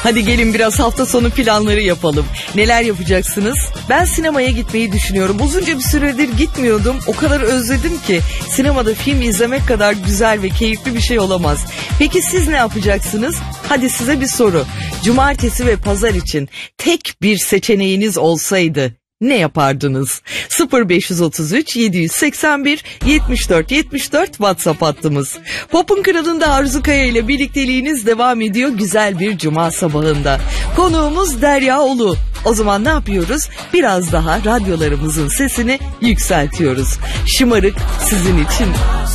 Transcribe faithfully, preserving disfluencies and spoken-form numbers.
Hadi gelin biraz hafta sonu planları yapalım. Neler yapacaksınız? Ben sinemaya gitmeyi düşünüyorum. Uzunca bir süredir gitmiyordum. O kadar özledim ki sinemada film izlemek kadar güzel ve keyifli bir şey olamaz. Peki siz ne yapacaksınız? Hadi size bir soru. Cumartesi ve pazar için tek bir seçeneğiniz olsaydı ne yapardınız? sıfır beş otuz üç yedi seksen bir yetmiş dört yetmiş dört WhatsApp hattımız. Pop'un kralında Arzu Kaya ile birlikteliğiniz devam ediyor güzel bir cuma sabahında. Konuğumuz Derya Ulu. O zaman ne yapıyoruz? Biraz daha radyolarımızın sesini yükseltiyoruz. Şımarık sizin için.